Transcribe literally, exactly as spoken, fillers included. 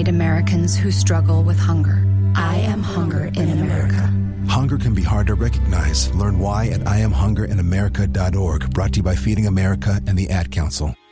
aid Americans who struggle with hunger. I Am Hunger in America. Hunger can be hard to recognize. Learn why at I am hunger in america dot org. Brought to you by Feeding America and the Ad Council.